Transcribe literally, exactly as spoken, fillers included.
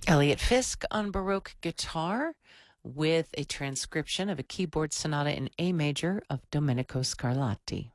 Elliot Fisk on Baroque guitar with a transcription of a keyboard sonata in A major of Domenico Scarlatti.